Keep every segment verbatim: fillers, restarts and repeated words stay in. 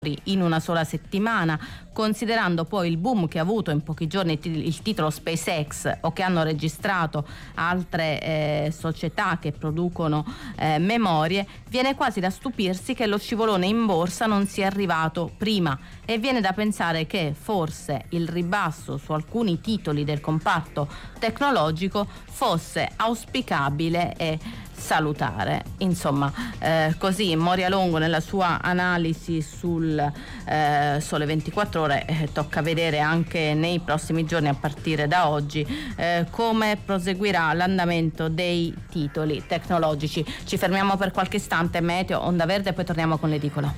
in una sola settimana, considerando poi il boom che ha avuto in pochi giorni il titolo SpaceX o che hanno registrato altre eh, società che producono eh, memorie, viene quasi da stupirsi che lo scivolone in borsa non sia arrivato prima, e viene da pensare che forse il ribasso su alcuni titoli del comparto tecnologico fosse auspicabile e salutare. Insomma, eh, così Moria Longo nella sua analisi sul eh, Sole ventiquattro Ore. Eh, tocca vedere anche nei prossimi giorni, a partire da oggi, eh, come proseguirà l'andamento dei titoli tecnologici. Ci fermiamo per qualche istante, meteo, onda verde, e poi torniamo con l'edicola.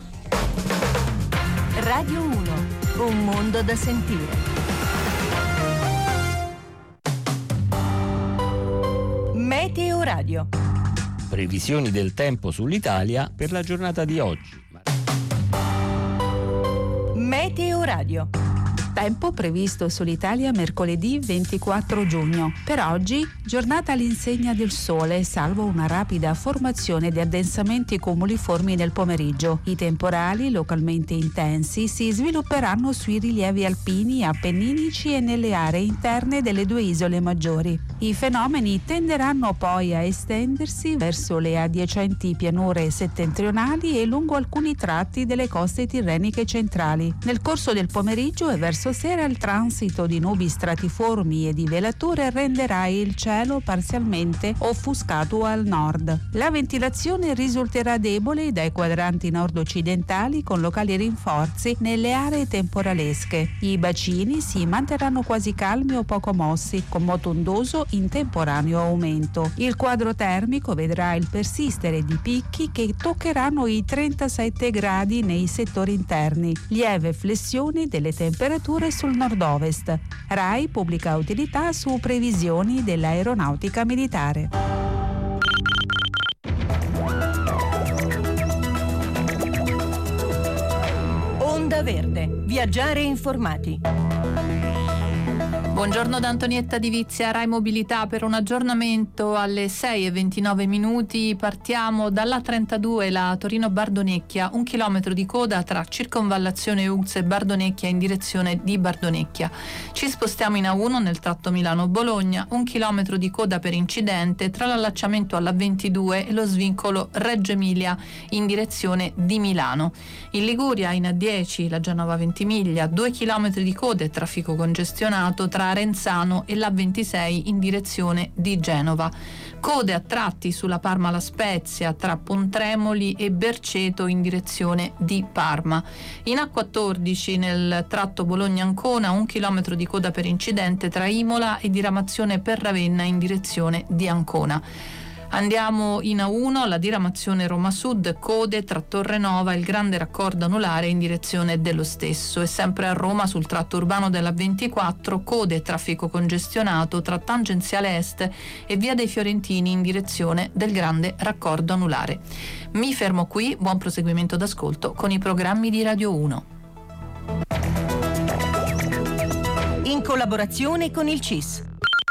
Radio uno, un mondo da sentire. Meteo Radio. Previsioni del tempo sull'Italia per la giornata di oggi. Meteo Radio. Tempo previsto sull'Italia mercoledì ventiquattro giugno. Per oggi, giornata all'insegna del sole, salvo una rapida formazione di addensamenti cumuliformi nel pomeriggio. I temporali, localmente intensi, si svilupperanno sui rilievi alpini, appenninici e nelle aree interne delle due isole maggiori. I fenomeni tenderanno poi a estendersi verso le adiacenti pianure settentrionali e lungo alcuni tratti delle coste tirreniche centrali. Nel corso del pomeriggio e verso sera il transito di nubi stratiformi e di velature renderà il cielo parzialmente offuscato al nord. La ventilazione risulterà debole dai quadranti nord-occidentali, con locali rinforzi nelle aree temporalesche. I bacini si manterranno quasi calmi o poco mossi, con moto ondoso in temporaneo aumento. Il quadro termico vedrà il persistere di picchi che toccheranno i trentasette gradi nei settori interni. Lieve flessione delle temperature sul nord-ovest. RAI pubblica utilità su previsioni dell'aeronautica militare. Onda Verde. Viaggiare informati. Buongiorno da Antonietta Divizia, Rai Mobilità, per un aggiornamento alle sei e ventinove minuti. Partiamo dalla trentadue, la Torino-Bardonecchia, un chilometro di coda tra Circonvallazione Ux e Bardonecchia in direzione di Bardonecchia. Ci spostiamo in A uno nel tratto Milano-Bologna, un chilometro di coda per incidente tra l'allacciamento alla ventidue e lo svincolo Reggio Emilia in direzione di Milano. In Liguria, in A dieci, la Genova Ventimiglia, due chilometri di coda e traffico congestionato tra Arenzano e l'A ventisei in direzione di Genova. Code a tratti sulla Parma-La Spezia tra Pontremoli e Berceto in direzione di Parma. In A quattordici nel tratto Bologna-Ancona, un chilometro di coda per incidente tra Imola e diramazione per Ravenna in direzione di Ancona. Andiamo in A uno, la diramazione Roma Sud, code tra Torrenova e il grande raccordo anulare in direzione dello stesso. E sempre a Roma, sul tratto urbano della ventiquattro, code e traffico congestionato tra Tangenziale Est e Via dei Fiorentini in direzione del grande raccordo anulare. Mi fermo qui, buon proseguimento d'ascolto con i programmi di Radio uno. In collaborazione con il C I S.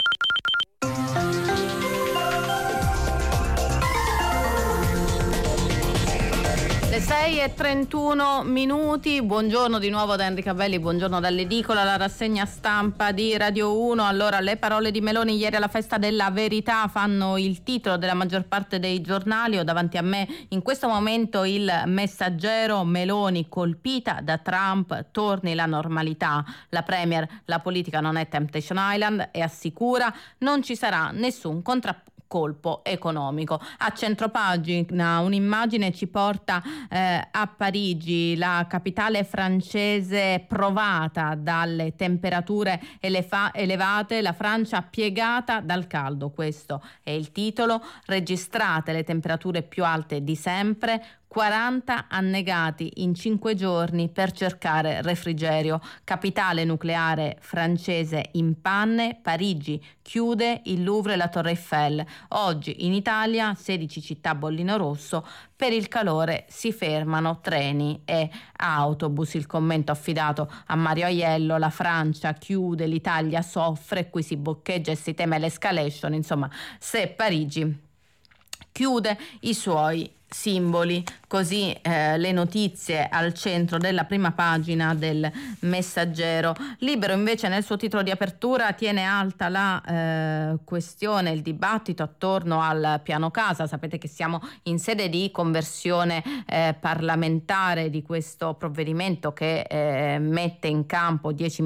Le sei e trentuno minuti, buongiorno di nuovo da Enrica Belli, buongiorno dall'edicola, la rassegna stampa di Radio uno. Allora, le parole di Meloni ieri alla festa della verità fanno il titolo della maggior parte dei giornali. Ho davanti a me in questo momento il Messaggero. Meloni colpita da Trump, torni la normalità. La premier, la politica non è Temptation Island, e assicura non ci sarà nessun contrappunto colpo economico. A centropagina un'immagine ci porta eh, a Parigi, la capitale francese provata dalle temperature elefa- elevate, la Francia piegata dal caldo. Questo è il titolo. Registrate le temperature più alte di sempre, quaranta annegati in cinque giorni per cercare refrigerio. Capitale nucleare francese in panne, Parigi chiude il Louvre e la Torre Eiffel. Oggi in Italia sedici città a bollino rosso, per il calore si fermano treni e autobus. Il commento affidato a Mario Aiello: la Francia chiude, l'Italia soffre, qui si boccheggia e si teme l'escalation. Insomma, se Parigi chiude, i suoi simboli. Così eh, le notizie al centro della prima pagina del Messaggero. Libero invece nel suo titolo di apertura tiene alta la eh, questione, il dibattito attorno al piano casa. Sapete che siamo in sede di conversione eh, parlamentare di questo provvedimento che eh, mette in campo dieci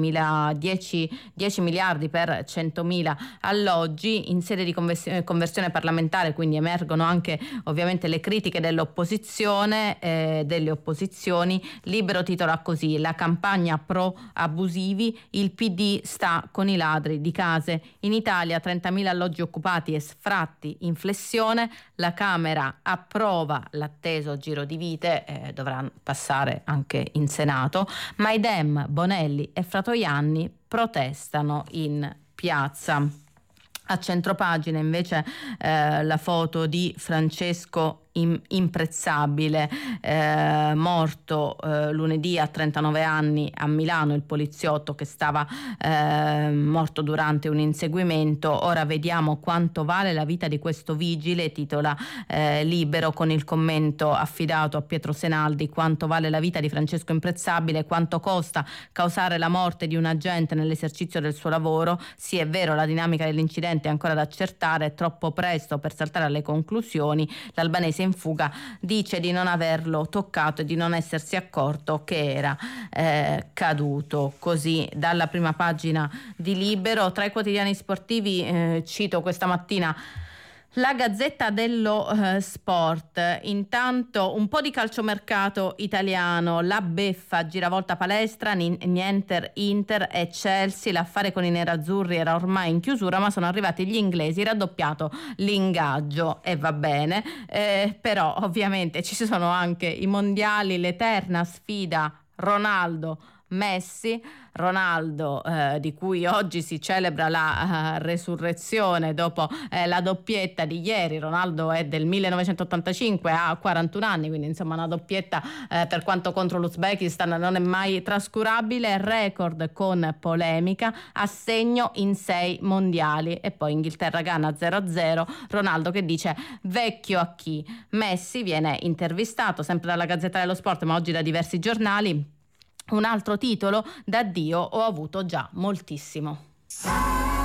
miliardi per centomila alloggi. In sede di conversione, conversione parlamentare quindi emergono anche ovviamente le critiche dell'opposizione, eh, delle opposizioni. Libero titola così: la campagna pro abusivi, il P D sta con i ladri di case. In Italia trentamila alloggi occupati e sfratti in flessione, la Camera approva l'atteso giro di vite, eh, dovrà passare anche in Senato, ma i Dem, Bonelli e Fratoianni protestano in piazza. A centropagina invece eh, la foto di Francesco Imprezzabile, eh, morto eh, lunedì a trentanove anni a Milano, il poliziotto che stava eh, morto durante un inseguimento. Ora vediamo quanto vale la vita di questo vigile, titola eh, Libero, con il commento affidato a Pietro Senaldi: quanto vale la vita di Francesco Imprezzabile, quanto costa causare la morte di un agente nell'esercizio del suo lavoro. Sì, è vero, la dinamica dell'incidente è ancora da accertare, è troppo presto per saltare alle conclusioni. L'albanese in fuga dice di non averlo toccato e di non essersi accorto che era eh, caduto. Così dalla prima pagina di Libero. Tra i quotidiani sportivi eh, cito questa mattina la Gazzetta dello eh, Sport. Intanto un po' di calciomercato italiano, la beffa, giravolta palestra, niente Inter e Chelsea, l'affare con i nerazzurri era ormai in chiusura, ma sono arrivati gli inglesi, raddoppiato l'ingaggio e va bene, eh, però ovviamente ci sono anche i mondiali, l'eterna sfida Ronaldo Messi. Ronaldo eh, di cui oggi si celebra la uh, resurrezione dopo eh, la doppietta di ieri. Ronaldo è del millenovecentottantacinque, ha quarantuno anni, quindi insomma una doppietta eh, per quanto contro l'Uzbekistan non è mai trascurabile. Record con polemica, assegno in sei mondiali. E poi Inghilterra-Ghana zero a zero. Ronaldo che dice vecchio a chi? Messi viene intervistato sempre dalla Gazzetta dello Sport, ma oggi da diversi giornali. Un altro titolo: da Dio ho avuto già moltissimo.